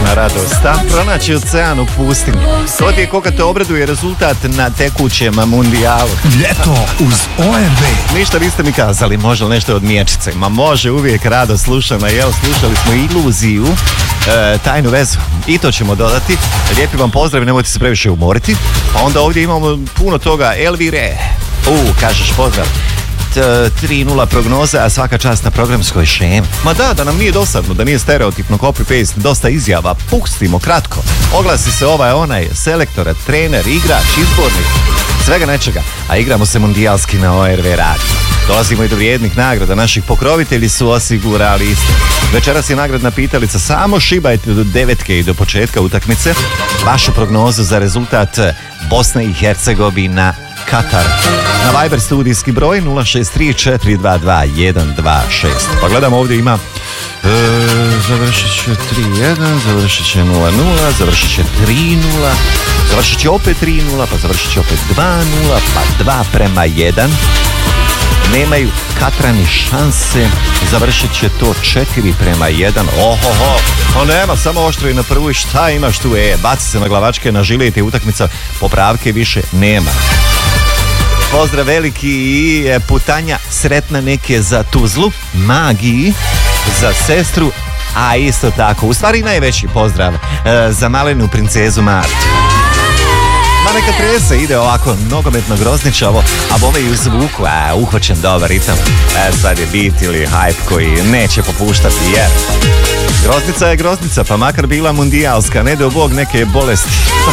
jedna radost, a pronaći ocean u pustinji. To ti je koga te obraduje rezultat na tekućem mundijalu. Ljeto uz ORV. Ništa niste mi kazali, može li nešto od Miječice? Ma može, uvijek rado slušana, jel, slušali smo Iluziju, Tajnu vezu. I to ćemo dodati. Lijepi vam pozdrav, nemojte se previše umoriti. Pa onda ovdje imamo puno toga. Elvire, kažeš pozdrav. 3-0 prognoza, a svaka čast na programskoj šemi. Ma da nam nije dosadno, da nije stereotipno copy-paste, dosta izjava, pustimo kratko. Oglasi se ovaj, onaj, selektor, trener, igrač, izbornik, svega nečega. A igramo se mundijalski na ORV radio. Dolazimo i do vrijednih nagrada, naših pokrovitelji su osigurali isto. Večeras je nagradna pitalica, samo šibajte do 9 i do početka utakmice vašu prognozu za rezultat Bosne i Hercegovina Katar. Na Viber studijski broj 063-422-126. Pa gledamo, ovdje ima završit će 3-1, završit će 0-0, završit će 3-0, završit će opet 3-0, pa završit će opet 2-0, pa 2-1. Nemaju Katrani šanse, završit će to 4-1. Ohoho, o nema, samo oštro i na prvu i šta imaš tu, baci se na glavačke, na žilete, utakmica, popravke više nema. Pozdrav veliki i putanja sretna neke za Tuzlu, Magiji, za sestru, a isto tako, u stvari najveći pozdrav za malenu princezu Martu. Ma neka trese, ide ovako nogometno grozničavo, a bome i u zvuku, uhvaćen dobar ritam. Sad je beat ili hype koji neće popuštati, jer groznica je groznica, pa makar bila mundijalska, ne do bog neke bolesti.